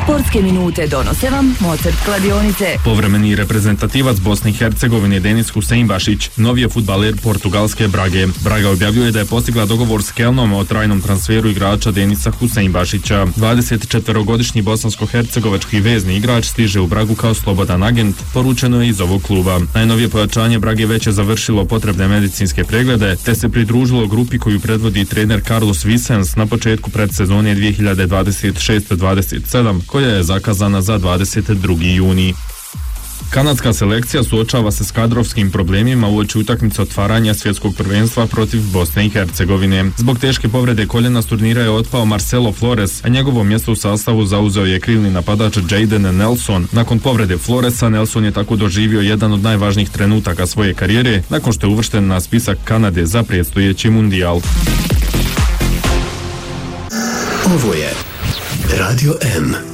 Sportske minute donose vam Mozart kladionice. Povremeni reprezentativac Bosne i Hercegovine Denis Huseinbašić, novi je fudbaler portugalske Brage. Braga objavljuje da je postigla dogovor s Kelnom o trajnom transferu igrača Denisa Huseinbašića. 24-godišnji bosansko-hercegovački vezni igrač stiže u Bragu kao slobodan agent, poručeno je iz ovog kluba. Najnovije pojačanje Brage već je završilo potrebne medicinske preglede, te se pridružilo grupi koju predvodi trener Carlos Vicens na početku predsezone 2026-27, koja je zakazana za 22. juni. Kanadska selekcija suočava se s kadrovskim problemima uoči utakmice otvaranja svjetskog prvenstva protiv Bosne i Hercegovine. Zbog teške povrede koljena s turnira je otpao Marcelo Flores, a njegovo mjesto u sastavu zauzeo je krilni napadač Jayden Nelson. Nakon povrede Floresa, Nelson je tako doživio jedan od najvažnijih trenutaka svoje karijere, nakon što je uvršten na spisak Kanade za predstojeći mundijal. Ovo je Radio M.